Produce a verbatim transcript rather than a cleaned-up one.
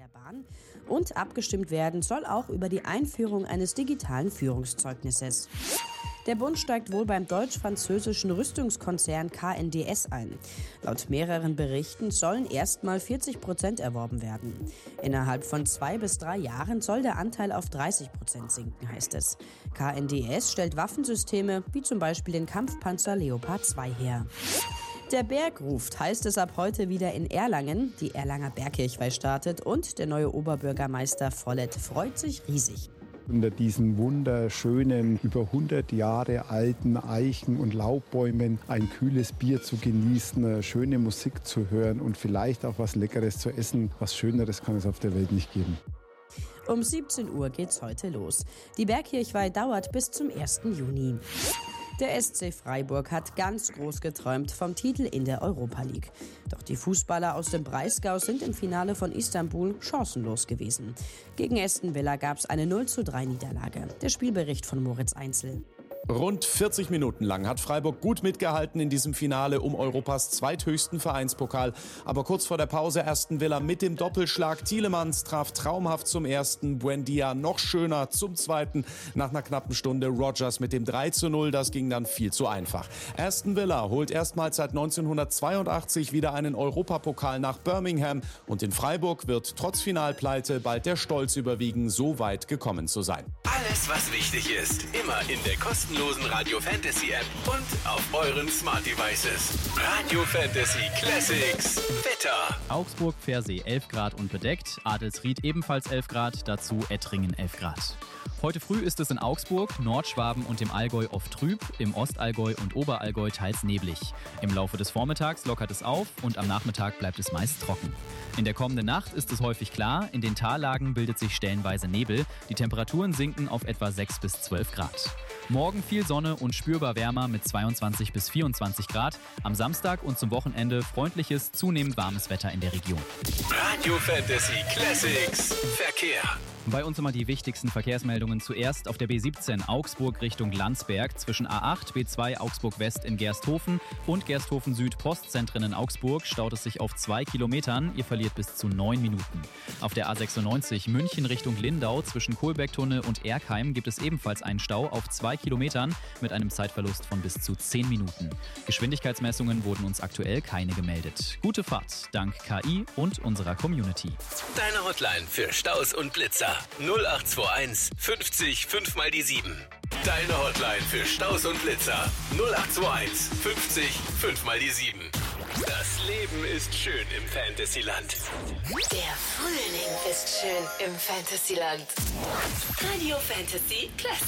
der Bahn. Und abgestimmt werden soll auch über die Einführung eines digitalen Führungszeugnisses. Der Bund steigt wohl beim deutsch-französischen Rüstungskonzern K N D S ein. Laut mehreren Berichten sollen erstmal vierzig Prozent erworben werden. Innerhalb von zwei bis drei Jahren soll der Anteil auf dreißig Prozent sinken, heißt es. K N D S stellt Waffensysteme wie zum Beispiel den Kampfpanzer Leopard zwei her. Der Berg ruft, heißt es ab heute wieder in Erlangen. Die Erlanger Bergkirchweih startet und der neue Oberbürgermeister Vollett freut sich riesig. Unter diesen wunderschönen, über hundert Jahre alten Eichen und Laubbäumen ein kühles Bier zu genießen, schöne Musik zu hören und vielleicht auch was Leckeres zu essen. Was Schöneres kann es auf der Welt nicht geben. Um siebzehn Uhr geht's heute los. Die Bergkirchweih dauert bis zum ersten Juni. Der S C Freiburg hat ganz groß geträumt vom Titel in der Europa League. Doch die Fußballer aus dem Breisgau sind im Finale von Istanbul chancenlos gewesen. Gegen Aston Villa gab es eine null zu drei Niederlage. Der Spielbericht von Moritz Einzel. Rund vierzig Minuten lang hat Freiburg gut mitgehalten in diesem Finale um Europas zweithöchsten Vereinspokal. Aber kurz vor der Pause Aston Villa mit dem Doppelschlag. Tielemans traf traumhaft zum ersten, Buendia noch schöner zum zweiten. Nach einer knappen Stunde Rodgers mit dem drei zu null, das ging dann viel zu einfach. Aston Villa holt erstmals seit neunzehnhundertzweiundachtzig wieder einen Europapokal nach Birmingham. Und in Freiburg wird trotz Finalpleite bald der Stolz überwiegen, so weit gekommen zu sein. Alles, was wichtig ist, immer in der kostenlosen Radio Fantasy App und auf euren Smart Devices. Radio Fantasy Classics Wetter. Augsburg, Pfersee elf Grad und bedeckt, Adelsried ebenfalls elf Grad, dazu Ettringen elf Grad. Heute früh ist es in Augsburg, Nordschwaben und im Allgäu oft trüb, im Ostallgäu und Oberallgäu teils neblig. Im Laufe des Vormittags lockert es auf und am Nachmittag bleibt es meist trocken. In der kommenden Nacht ist es häufig klar, in den Tallagen bildet sich stellenweise Nebel. Die Temperaturen sinken auf etwa sechs bis zwölf Grad. Morgen viel Sonne und spürbar wärmer mit zweiundzwanzig bis vierundzwanzig Grad. Am Samstag und zum Wochenende freundliches, zunehmend warmes Wetter in der Region. Radio Fantasy Classics Verkehr. Bei uns immer die wichtigsten Verkehrsmeldungen. Zuerst auf der B siebzehn Augsburg Richtung Landsberg zwischen A acht, B zwei Augsburg West in Gersthofen und Gersthofen Süd Postzentren in Augsburg staut es sich auf zwei Kilometern. Ihr verliert bis zu neun Minuten. Auf der A sechsundneunzig München Richtung Lindau zwischen Kohlbecktunnel und Erkheim gibt es ebenfalls einen Stau auf zwei Kilometern mit einem Zeitverlust von bis zu zehn Minuten. Geschwindigkeitsmessungen wurden uns aktuell keine gemeldet. Gute Fahrt dank K I und unserer Community. Deine Hotline für Staus und Blitzer. null acht zwei eins fünfzig fünf mal die sieben. Deine Hotline für Staus und Blitzer. null acht zwei eins fünfzig fünf mal die sieben. Das Leben ist schön im Fantasyland. Der Frühling ist schön im Fantasyland. Radio Fantasy Classics.